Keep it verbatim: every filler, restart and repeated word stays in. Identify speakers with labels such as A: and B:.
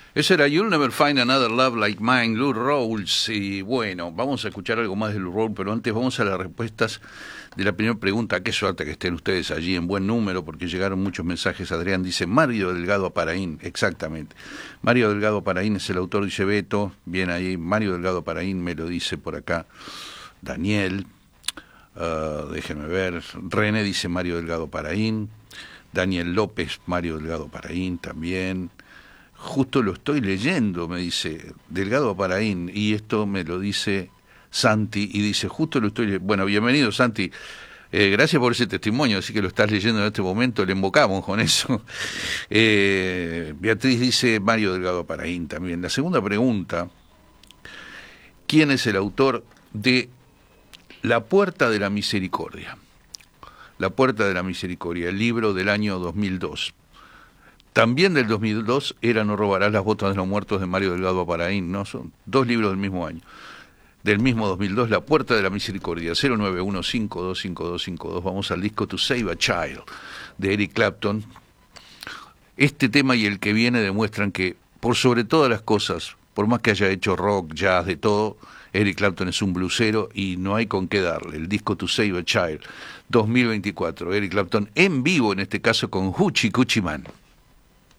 A: Ese era You'll Never Find Another Love Like Mine, Lou Rawls. Y bueno, vamos a escuchar algo más de Lou Rawls, pero antes vamos a las respuestas de la primera pregunta. Qué suerte que estén ustedes allí en buen número, porque llegaron muchos mensajes. Adrián dice, Mario Delgado Aparaín, exactamente. Mario Delgado Aparaín es el autor, dice Beto. Bien ahí, Mario Delgado Aparaín me lo dice por acá Daniel. Uh, déjenme ver. René dice Mario Delgado Aparaín. Daniel López, Mario Delgado Aparaín también. Justo lo estoy leyendo, me dice Delgado Aparaín, y esto me lo dice Santi, y dice, justo lo estoy leyendo. Bueno, bienvenido Santi, eh, gracias por ese testimonio, así que lo estás leyendo en este momento, le invocamos con eso. Eh, Beatriz dice Mario Delgado Aparaín también. La segunda pregunta, ¿quién es el autor de La Puerta de la Misericordia? La Puerta de la Misericordia, el libro del año dos mil dos. También del dos mil dos era No robarás las botas de los muertos de Mario Delgado Aparaín, ¿no? Son dos libros del mismo año. Del mismo dos mil dos, La Puerta de la Misericordia, cero nueve uno cinco dos cinco dos cinco dos. Vamos al disco To Save a Child, de Eric Clapton. Este tema y el que viene demuestran que, por sobre todas las cosas, por más que haya hecho rock, jazz, de todo, Eric Clapton es un blusero y no hay con qué darle. El disco To Save a Child, dos mil veinticuatro. Eric Clapton en vivo, en este caso con Hoochie Coochie Man.